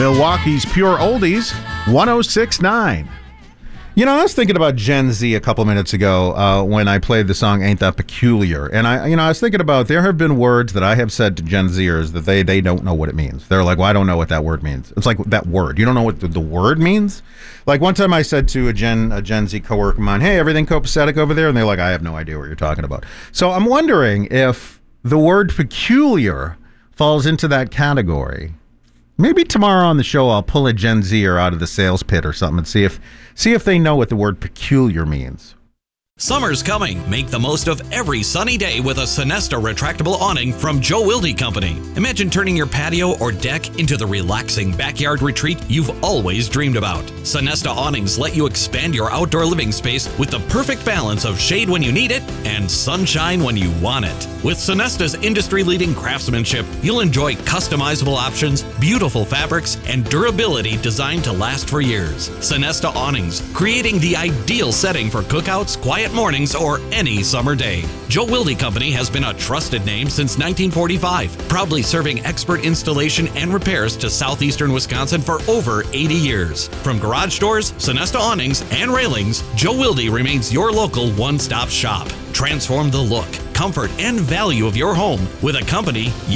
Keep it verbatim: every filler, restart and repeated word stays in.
Milwaukee's Pure Oldies, one oh six point nine. You know, I was thinking about Gen Z a couple minutes ago uh, when I played the song Ain't That Peculiar. And, I, you know, I was thinking about there have been words that I have said to Gen Zers that they, they don't know what it means. They're like, well, I don't know what that word means. It's like that word. You don't know what the, the word means? Like one time I said to a Gen a Gen Z coworker of mine, hey, everything copacetic over there? And they're like, I have no idea what you're talking about. So I'm wondering if the word peculiar falls into that category. Maybe tomorrow on the show I'll pull a Gen Zer out of the sales pit or something and see if see if they know what the word peculiar means. Summer's coming. Make the most of every sunny day with a Sonesta retractable awning from Joe Wilde Company. Imagine turning your patio or deck into the relaxing backyard retreat you've always dreamed about. Sonesta awnings let you expand your outdoor living space with the perfect balance of shade when you need it and sunshine when you want it. With Sonesta's industry-leading craftsmanship, you'll enjoy customizable options, beautiful fabrics, and durability designed to last for years. Sonesta awnings, creating the ideal setting for cookouts, quiet mornings, or any summer day. Joe Wilde Company has been a trusted name since nineteen forty-five, proudly serving expert installation and repairs to southeastern Wisconsin for over eighty years. From garage doors, Sonesta awnings, and railings, Joe Wilde remains your local one-stop shop. Transform the look, comfort, and value of your home with a company